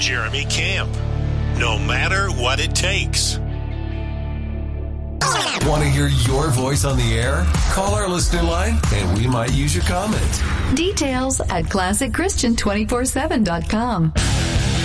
Jeremy Camp. No matter what it takes. Want to hear your voice on the air? Call our listener line and we might use your comment. Details at ClassicChristian247.com.